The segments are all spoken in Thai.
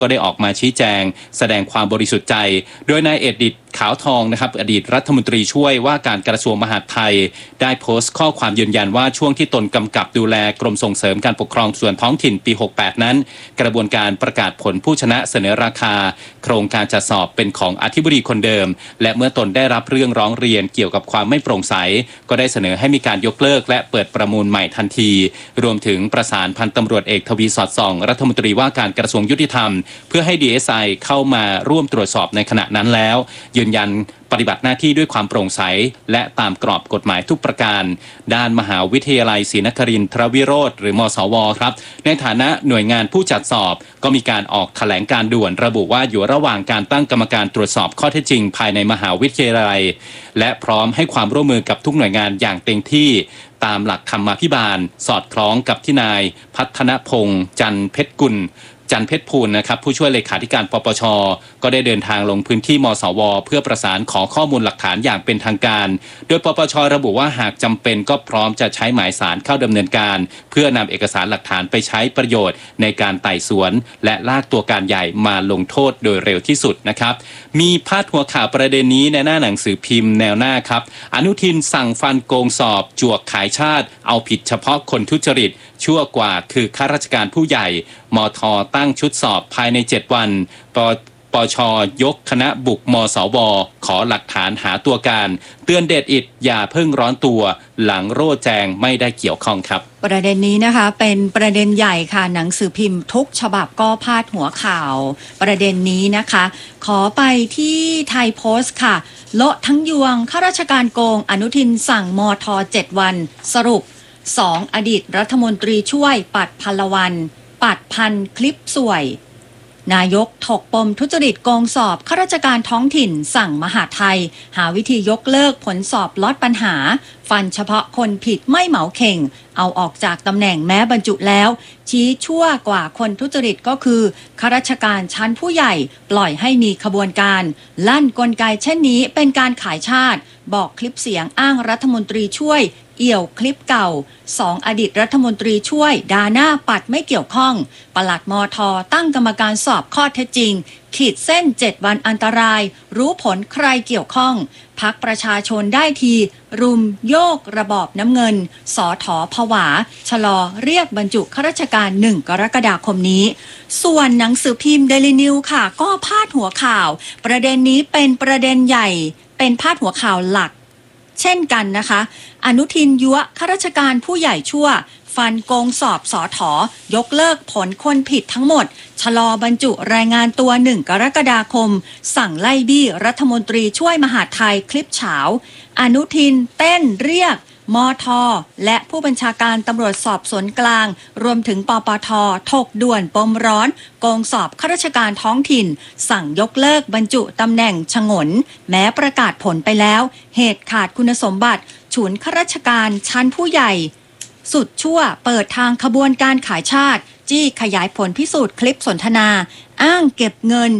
ก็ได้ออกมาชี้แจงแสดงความบริสุทธิ์ใจโดยนายเอดิตขาวทองนะครับอดีตรัฐมนตรีช่วยว่าการกระทรวงมหาดไทยได้โพสต์ข้อความยืนยันว่าช่วงที่ตนกำกับดูแลกรมส่งเสริมการปกครองส่วนท้องถิ่นปี68นั้นกระบวนการประกาศผลผู้ชนะเสนอราคาโครงการจัดสอบเป็นของอธิบดีคนเดิมและเมื่อตนได้รับเรื่องร้องเรียนเกี่ยวกับความไม่โปร่งใสก็ได้เสนอให้มีการยกเลิกและเปิดประมูลใหม่ทันทีรวมถึงประสานพันตำรวจเอกทวีสอดส่องรัฐมนตรีว่าการกระทรวงยุติธรรมเพื่อให้ DSI เข้ามาร่วมตรวจสอบในขณะนั้นแล้วยืนยันปฏิบัติหน้าที่ด้วยความโปร่งใสและตามกรอบกฎหมายทุกประการด้านมหาวิทยาลัยศรีนครินทรวิโรธหรือมศวครับในฐานะหน่วยงานผู้จัดสอบก็มีการออกแถลงการด่วนระบุว่าอยู่ระหว่างการตั้งกรรมการตรวจสอบข้อเท็จจริงภายในมหาวิทยาลัยและพร้อมให้ความร่วมมือกับทุกหน่วยงานอย่างเต็มที่ตามหลักธรรมาภิบาลสอดคล้องกับที่นายพัฒนพงษ์จันเพชรกุลจันเพชรพูลนะครับผู้ช่วยเลขาธิการปปชก็ได้เดินทางลงพื้นที่มสวเพื่อประสานขอข้อมูลหลักฐานอย่างเป็นทางการโดยปปชระบุว่าหากจำเป็นก็พร้อมจะใช้หมายสารเข้าดำเนินการเพื่อนำเอกสารหลักฐานไปใช้ประโยชน์ในการไต่สวนและลากตัวการใหญ่มาลงโทษโดยเร็วที่สุดนะครับมีพาดหัวข่าวประเด็นนี้ในหน้าหนังสือพิมพ์แนวหน้าครับอนุทินสั่งฟันโกงสอบจวกขายชาติเอาผิดเฉพาะคนทุจริตชั่วกว่าคือข้าราชการผู้ใหญ่มท.ตั้งชุดสอบภายใน7วันปช.ยกคณะบุกมสว.ขอหลักฐานหาตัวการเตือนเดชอิดอย่าเพิ่งร้อนตัวหลังโร่แจงไม่ได้เกี่ยวข้องครับประเด็นนี้นะคะเป็นประเด็นใหญ่ค่ะหนังสือพิมพ์ทุกฉบับก็พาดหัวข่าวประเด็นนี้นะคะขอไปที่ไทยโพสต์ค่ะโละทั้งยวงข้าราชการโกงอนุทินสั่งมท7วันสรุป2อดีตรัฐมนตรีช่วยปัดพลวันปัดพันคลิปสวยนายกถกปมทุจริตโกงสอบข้าราชการท้องถิ่นสั่งมหาดไทยหาวิธียกเลิกผลสอบลดปัญหาฟันเฉพาะคนผิดไม่เหมาเข่งเอาออกจากตำแหน่งแม้บรรจุแล้วชี้ชั่วกว่าคนทุจริตก็คือข้าราชการชั้นผู้ใหญ่ปล่อยให้มีขบวนการลั่นกลไกเช่นนี้เป็นการขายชาติบอกคลิปเสียงอ้างรัฐมนตรีช่วยเอี่ยวคลิปเก่า2อดีตรัฐมนตรีช่วยดาหน้าปัดไม่เกี่ยวข้องปลัดมท.ตั้งกรรมการสอบข้อเท็จจริงขีดเส้น7วันอันตรายรู้ผลใครเกี่ยวข้องพรรคประชาชนได้ทีรุมโยกระบอบน้ำเงินสถ.ผวาชะลอเรียกบรรจุข้าราชการ1กรกฎาคมนี้ส่วนหนังสือพิมพ์ Daily News ค่ะก็พาดหัวข่าวประเด็นนี้เป็นประเด็นใหญ่เป็นพาดหัวข่าวหลักเช่นกันนะคะอนุทินยั่วข้าราชการผู้ใหญ่ชั่วฟันโกงสอบสถ.ยกเลิกผลคนผิดทั้งหมดชะลอบรรจุรายงานตัว1กรกฎาคมสั่งไล่บี้รัฐมนตรีช่วยมหาดไทยคลิปเฉาอนุทินเต้นเรียกมท.และผู้บัญชาการตำรวจสอบสวนกลางรวมถึงปปท.ถกด่วนปมร้อนโกงสอบข้าราชการท้องถิ่นสั่งยกเลิกบรรจุตำแหน่งฉงนแม้ประกาศผลไปแล้วเหตุขาดคุณสมบัติฉุนข้าราชการชั้นผู้ใหญ่สุดชั่วเปิดทางขบวนการขายชาติจี้ขยายผลพิสูจน์คลิปสนทนาอ้างเก็บเงิน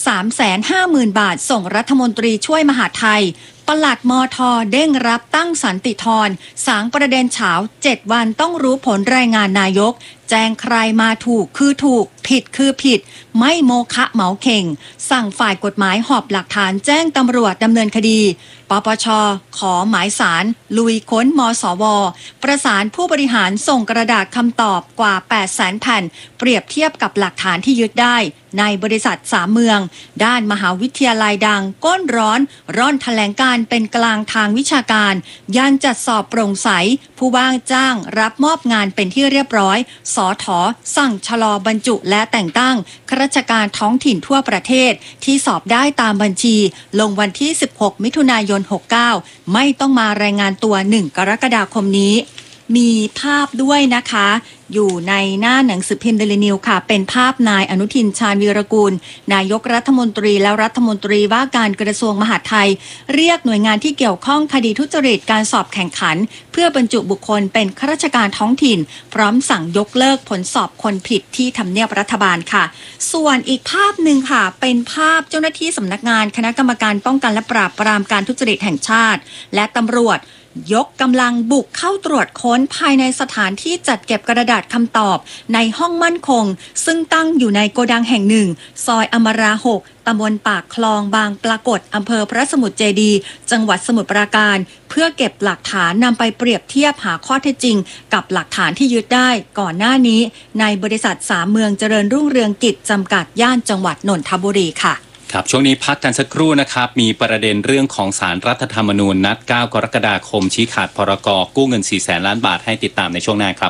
350,000 บาทส่งรัฐมนตรีช่วยมหาดไทยปลัดมท.เด้งรับตั้งสันติธรสางประเด็นเฉา7วันต้องรู้ผลรายงานนายกแจ้งใครมาถูกคือถูกผิดคือผิดไม่โมคะเหมาเข่งสั่งฝ่ายกฎหมายหอบหลักฐานแจ้งตำรวจดำเนินคดีปปช.ขอหมายสารลุยค้นมสว.ประสานผู้บริหารส่งกระดาษคำตอบกว่า 800,000 แผ่นเปรียบเทียบกับหลักฐานที่ยึดได้ในบริษัท3เมืองด้านมหาวิทยาลัยดังก้นร้อนร่อนแถลงการเป็นกลางทางวิชาการยังจัดสอบโปร่งใสผู้ว่างจ้างรับมอบงานเป็นที่เรียบร้อยสถ.สั่งชะลอบรรจุและแต่งตั้งข้าราชการท้องถิ่นทั่วประเทศที่สอบได้ตามบัญชีลงวันที่16มิถุนายน69ไม่ต้องมารายงานตัว1กรกฎาคมนี้มีภาพด้วยนะคะอยู่ในหน้าหนังสือพิมพ์ Daily News ค่ะเป็นภาพนายอนุทินชาญวีรกูลนายกรัฐมนตรีและรัฐมนตรีว่าการกระทรวงมหาดไทยเรียกหน่วยงานที่เกี่ยวข้องคดีทุจริตการสอบแข่งขันเพื่อบรรจุบุคคลเป็นข้าราชการท้องถิ่นพร้อมสั่งยกเลิกผลสอบคนผิดที่ทำเนียบรัฐบาลค่ะส่วนอีกภาพหนึ่งค่ะเป็นภาพเจ้าหน้าที่สำนักงานคณะกรรมการป้องกันและปราบปรามการทุจริตแห่งชาติและตำรวจยกกำลังบุกเข้าตรวจค้นภายในสถานที่จัดเก็บกระดาษคำตอบในห้องมั่นคงซึ่งตั้งอยู่ในโกดังแห่งหนึ่งซอยอมรา 6ตำบลปากคลองบางปรากฏอำเภอพระสมุทรเจดีย์จังหวัดสมุทรปราการเพื่อเก็บหลักฐานนำไปเปรียบเทียบหาข้อเท็จจริงกับหลักฐานที่ยึดได้ก่อนหน้านี้ในบริษัท3เมืองเจริญรุ่งเรืองกิจจำกัดย่านจังหวัดนนทบุรีค่ะครับช่วงนี้พักกันสักครู่นะครับมีประเด็นเรื่องของศาลรัฐธรรมนูญนัด9กรกฎาคมชี้ขาดพรก.กู้เงิน 400,000 ล้านบาทให้ติดตามในช่วงหน้าครับ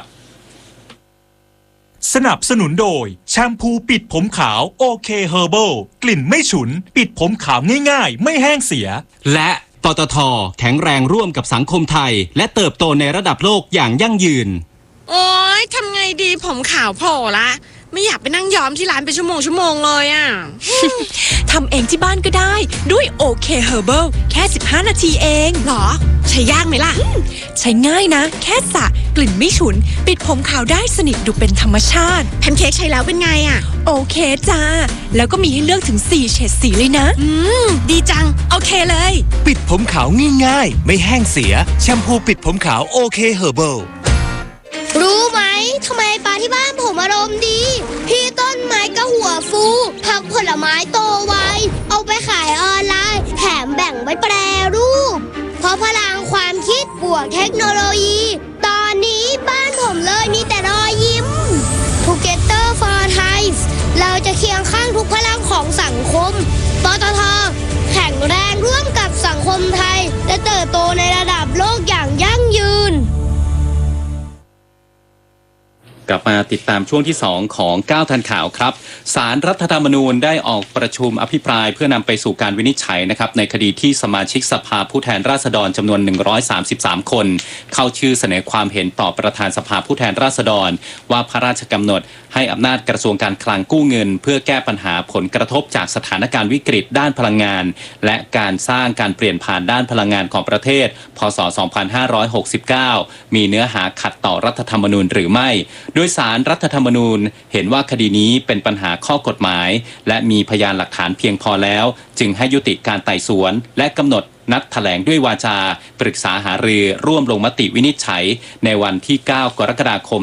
สนับสนุนโดยแชมพูปิดผมขาวโอเคเฮอร์เบิลกลิ่นไม่ฉุนปิดผมขาวง่ายๆไม่แห้งเสียและปตท.แข็งแรงร่วมกับสังคมไทยและเติบโตในระดับโลกอย่างยั่งยืนโอ๊ยทำไงดีผมขาวโผล่ละไม่อยากไปนั่งย้อมที่ร้านเป็นชั่วโมงเลยอ่ะทำเองที่บ้านก็ได้ด้วยโอเคเฮอร์เบิลแค่15นาทีเองหรอใช้ยากไหมล่ะใช้ง่ายนะแค่สระกลิ่นไม่ฉุนปิดผมขาวได้สนิทดูเป็นธรรมชาติแพนเค้กใช้แล้วเป็นไงอ่ะโอเคจ้าแล้วก็มีให้เลือกถึง4เฉดสีเลยนะดีจังโอเคเลยปิดผมขาวง่ายๆไม่แห้งเสียแชมพูปิดผมขาวโอเคเฮอร์เบิลรู้ไหมทำไมปลาที่บ้านผมอารมณ์ดีพี่ต้นไม้ก็หัวฟูผักผลไม้โตไวเอาไปขายออนไลน์แถมแบ่งไว้แปรรูปเพราะพลังความคิดบวกเทคโนโลยีตอนนี้บ้านผมเลยมีแต่รอยยิ้ม Together for Thai เราจะเคียงข้างทุกพลังของสังคมปตท.แข็งแรงร่วมกับสังคมไทยและเติบโตในระดับโลกอย่างยั่งยืนกลับมาติดตามช่วงที่2ของ9ทันข่าวครับศาลรัฐธรรมนูญได้ออกประชุมอภิปรายเพื่อนำไปสู่การวินิจฉัยนะครับในคดีที่สมาชิกสภาผู้แทนราษฎรจำนวน133คนเข้าชื่อเสนอความเห็นต่อประธานสภาผู้แทนราษฎรว่าพระราชกำหนดให้อำนาจกระทรวงการคลังกู้เงินเพื่อแก้ปัญหาผลกระทบจากสถานการณ์วิกฤตด้านพลังงานและการสร้างการเปลี่ยนผ่านด้านพลังงานของประเทศพ.ศ. 2569มีเนื้อหาขัดต่อรัฐธรรมนูญหรือไม่โดยศาลรัฐธรรมนูญเห็นว่าคดีนี้เป็นปัญหาข้อกฎหมายและมีพยานหลักฐานเพียงพอแล้วจึงให้ยุติการไต่สวนและกำหนดนัดแถลงด้วยวาจาปรึกษาหารือร่วมลงมติวินิจฉัยในวันที่9กรกฎาคม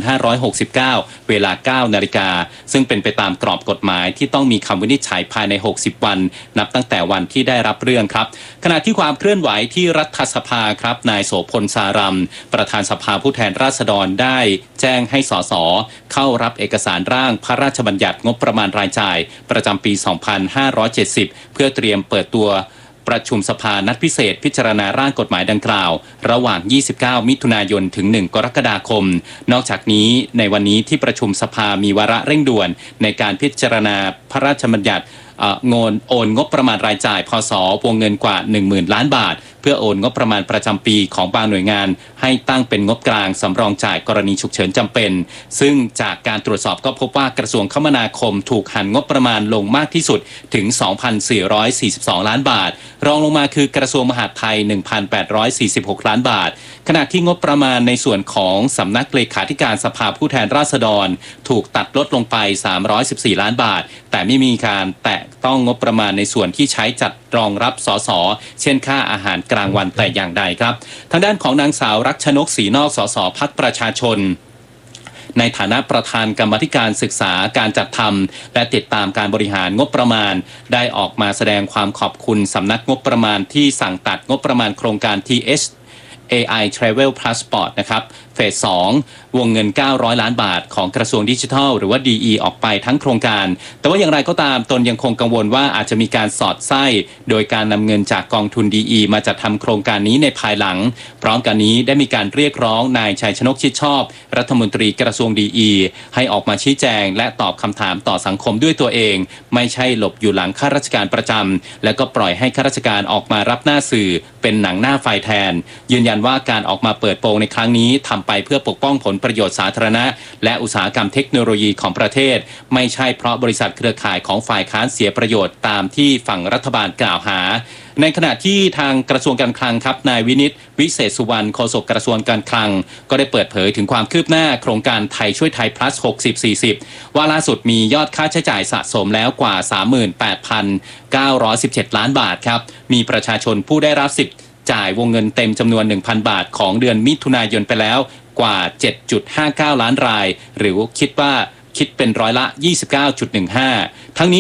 2569เวลา 9 นาฬิกาซึ่งเป็นไปตามกรอบกฎหมายที่ต้องมีคำวินิจฉัยภายใน60วันนับตั้งแต่วันที่ได้รับเรื่องครับขณะที่ความเคลื่อนไหวที่รัฐสภาครับนายโสพลสารัมประธานสภาผู้แทนราษฎรได้แจ้งให้สสเข้ารับเอกสารร่างพระราชบัญญัติงบประมาณรายจ่ายประจำปี2570เพื่อเตรียมเปิดตัวประชุมสภานัดพิเศษพิจารณาร่างกฎหมายดังกล่าวระหว่าง29มิถุนายนถึง1กรกฎาคมนอกจากนี้ในวันนี้ที่ประชุมสภามีวาระเร่งด่วนในการพิจารณาพระราชบัญญัติโอนงบประมาณรายจ่ายพ.ศ.วงเงินกว่า 10,000 ล้านบาทเพื่อโอนงบประมาณประจำปีของบางหน่วยงานให้ตั้งเป็นงบกลางสำรองจ่ายกรณีฉุกเฉินจำเป็นซึ่งจากการตรวจสอบก็พบว่ากระทรวงคมนาคมถูกหันงบประมาณลงมากที่สุดถึง 2,442 ล้านบาทรองลงมาคือกระทรวงมหาดไทย 1,846 ล้านบาทขณะที่งบประมาณในส่วนของสำนักเลขาธิการสภาผู้แทนราษฎรถูกตัดลดลงไป314ล้านบาทแต่ไม่มีการแตะต้องงบประมาณในส่วนที่ใช้จัดรองรับสสเช่นค่าอาหารกลางวันแต่อย่างใดครับทางด้านของนางสาวรักชนกศรีนอกสสพรรคประชาชนในฐานะประธานกรรมาธิการศึกษาการจัดทำและติดตามการบริหารงบประมาณได้ออกมาแสดงความขอบคุณสำนักงบประมาณที่สั่งตัดงบประมาณโครงการ AI Travel Passport นะครับเฟส 2 วงเงิน900ล้านบาทของกระทรวงดิจิทัลหรือว่า DE ออกไปทั้งโครงการแต่ว่าอย่างไรก็ตามตนยังคงกังวลว่าอาจจะมีการสอดไส้โดยการนำเงินจากกองทุน DE มาจัดทำโครงการนี้ในภายหลังพร้อมกันนี้ได้มีการเรียกร้องนายชัยชนกชิดชอบรัฐมนตรีกระทรวง DE ให้ออกมาชี้แจงและตอบคำถามต่อสังคมด้วยตัวเองไม่ใช่หลบอยู่หลังข้าราชการประจำและก็ปล่อยให้ข้าราชการออกมารับหน้าสื่อเป็นหนังหน้าไฟแทนยืนยันว่าการออกมาเปิดโปงในครั้งนี้ทำไปเพื่อปกป้องผลประโยชน์สาธารณะและอุตสาหกรรมเทคโนโลยีของประเทศไม่ใช่เพราะบริษัทเครือข่ายของฝ่ายค้านเสียประโยชน์ตามที่ฝั่งรัฐบาลกล่าวหาในขณะที่ทางกระทรวงการคลังครับนายวินิตวิเศษสุวรรณโฆษกกระทรวงการคลังก็ได้เปิดเผยถึงความคืบหน้าโครงการไทยช่วยไทย plus 60-40 ว่าล่าสุดมียอดค่าใช้จ่ายสะสมแล้วกว่า 38,917 ล้านบาทครับมีประชาชนผู้ได้รับสิทธิ์ายวงเงินเต็มจำนวน 1,000 บาทของเดือนมิถุนายนไปแล้วกว่า 7.59 ล้านรายหรือคิดเป็นร้อยละ 29.15 ทั้งนี้